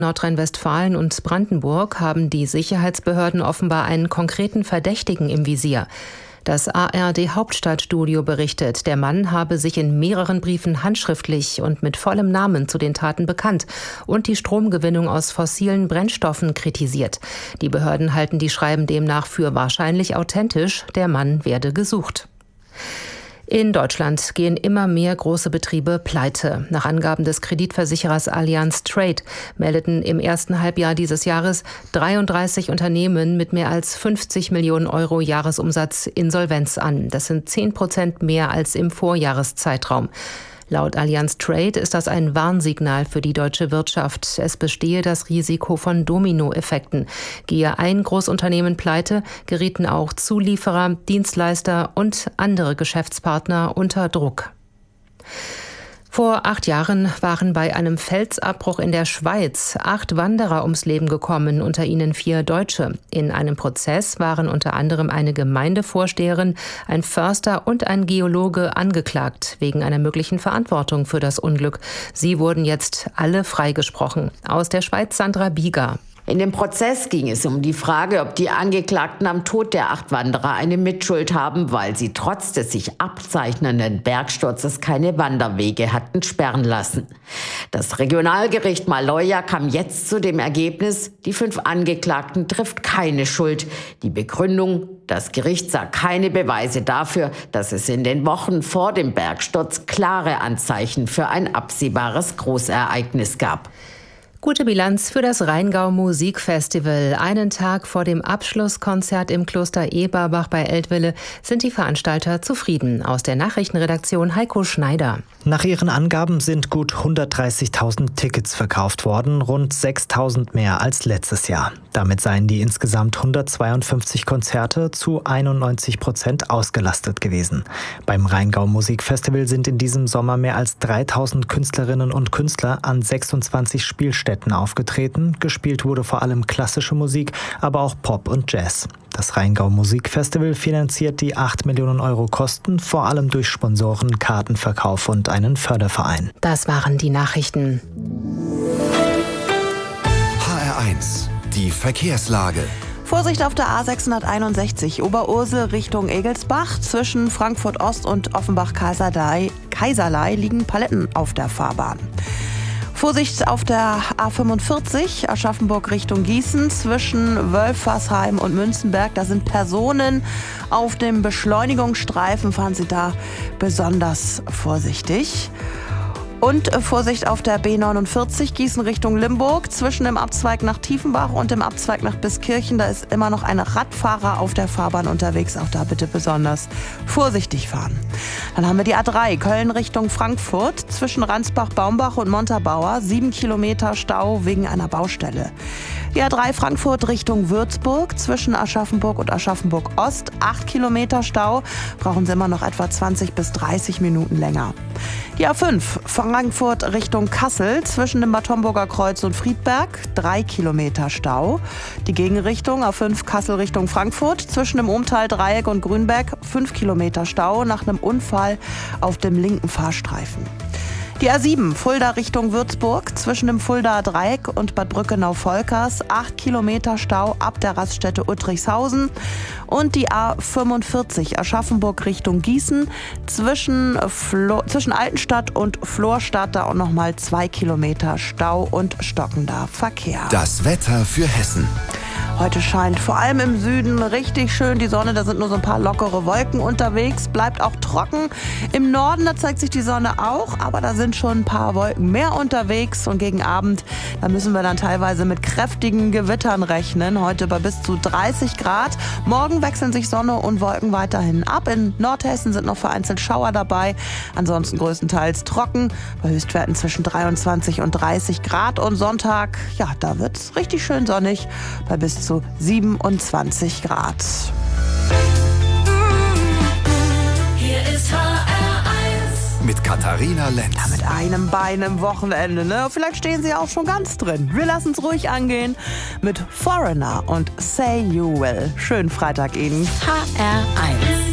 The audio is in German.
Nordrhein-Westfalen und Brandenburg haben die Sicherheitsbehörden offenbar einen konkreten Verdächtigen im Visier. Das ARD-Hauptstadtstudio berichtet, der Mann habe sich in mehreren Briefen handschriftlich und mit vollem Namen zu den Taten bekannt und die Stromgewinnung aus fossilen Brennstoffen kritisiert. Die Behörden halten die Schreiben demnach für wahrscheinlich authentisch. Der Mann werde gesucht. In Deutschland gehen immer mehr große Betriebe pleite. Nach Angaben des Kreditversicherers Allianz Trade meldeten im ersten Halbjahr dieses Jahres 33 Unternehmen mit mehr als 50 Millionen Euro Jahresumsatz Insolvenz an. Das sind 10% mehr als im Vorjahreszeitraum. Laut Allianz Trade ist das ein Warnsignal für die deutsche Wirtschaft. Es bestehe das Risiko von Dominoeffekten. Gehe ein Großunternehmen pleite, gerieten auch Zulieferer, Dienstleister und andere Geschäftspartner unter Druck. Vor 8 Jahren waren bei einem Felsabbruch in der Schweiz 8 Wanderer ums Leben gekommen, unter ihnen 4 Deutsche. In einem Prozess waren unter anderem eine Gemeindevorsteherin, ein Förster und ein Geologe angeklagt wegen einer möglichen Verantwortung für das Unglück. Sie wurden jetzt alle freigesprochen. Aus der Schweiz Sandra Bieger. In dem Prozess ging es um die Frage, ob die Angeklagten am Tod der 8 Wanderer eine Mitschuld haben, weil sie trotz des sich abzeichnenden Bergsturzes keine Wanderwege hatten sperren lassen. Das Regionalgericht Maloja kam jetzt zu dem Ergebnis, die 5 Angeklagten trifft keine Schuld. Die Begründung: Das Gericht sah keine Beweise dafür, dass es in den Wochen vor dem Bergsturz klare Anzeichen für ein absehbares Großereignis gab. Gute Bilanz für das Rheingau Musikfestival. Einen Tag vor dem Abschlusskonzert im Kloster Eberbach bei Eltville sind die Veranstalter zufrieden. Aus der Nachrichtenredaktion Heiko Schneider. Nach ihren Angaben sind gut 130.000 Tickets verkauft worden, rund 6.000 mehr als letztes Jahr. Damit seien die insgesamt 152 Konzerte zu 91% ausgelastet gewesen. Beim Rheingau Musikfestival sind in diesem Sommer mehr als 3.000 Künstlerinnen und Künstler an 26 Spielstätten aufgetreten. Gespielt wurde vor allem klassische Musik, aber auch Pop und Jazz. Das Rheingau Musikfestival finanziert die 8 Millionen Euro Kosten, vor allem durch Sponsoren, Kartenverkauf und einen Förderverein. Das waren die Nachrichten. HR1, die Verkehrslage. Vorsicht auf der A661 Oberursel Richtung Egelsbach. Zwischen Frankfurt Ost und Offenbach-Kaiserlei liegen Paletten auf der Fahrbahn. Vorsicht auf der A45 Aschaffenburg Richtung Gießen zwischen Wölfersheim und Münzenberg. Da sind Personen auf dem Beschleunigungsstreifen. Fahren Sie da besonders vorsichtig. Und Vorsicht auf der B49 Gießen Richtung Limburg. Zwischen dem Abzweig nach Tiefenbach und dem Abzweig nach Biskirchen. Da ist immer noch ein Radfahrer auf der Fahrbahn unterwegs. Auch da bitte besonders vorsichtig fahren. Dann haben wir die A3 Köln Richtung Frankfurt. Zwischen Ransbach-Baumbach und Montabaur 7 Kilometer Stau wegen einer Baustelle. Die A3 Frankfurt Richtung Würzburg. Zwischen Aschaffenburg und Aschaffenburg Ost 8 Kilometer Stau. Brauchen Sie immer noch etwa 20 bis 30 Minuten länger. Die A5 Frankfurt Richtung Kassel zwischen dem Bad Homburger Kreuz und Friedberg 3 Kilometer Stau. Die Gegenrichtung A5 Kassel Richtung Frankfurt zwischen dem Umtal-Dreieck und Grünberg 5 Kilometer Stau nach einem Unfall auf dem linken Fahrstreifen. Die A7 Fulda Richtung Würzburg zwischen dem Fuldaer Dreieck und Bad Brückenau-Volkers 8 Kilometer Stau ab der Raststätte Uttrichshausen. Und die A45 Aschaffenburg Richtung Gießen zwischen Altenstadt und Florstadt da auch nochmal 2 Kilometer Stau und stockender Verkehr. Das Wetter für Hessen. Heute scheint vor allem im Süden richtig schön die Sonne. Da sind nur so ein paar lockere Wolken unterwegs. Bleibt auch trocken. Im Norden, da zeigt sich die Sonne auch. Aber da sind schon ein paar Wolken mehr unterwegs. Und gegen Abend, da müssen wir dann teilweise mit kräftigen Gewittern rechnen. Heute bei bis zu 30 Grad. Morgen wechseln sich Sonne und Wolken weiterhin ab. In Nordhessen sind noch vereinzelt Schauer dabei. Ansonsten größtenteils trocken. Bei Höchstwerten zwischen 23 und 30 Grad. Und Sonntag, ja, da wird es richtig schön sonnig. Bei bis zu 27 Grad. Hier ist HR1 mit Katharina Lenz. Ja, mit einem Bein im Wochenende, ne? Vielleicht stehen Sie auch schon ganz drin. Wir lassen es ruhig angehen mit Foreigner und Say You Will. Schönen Freitag Ihnen. HR1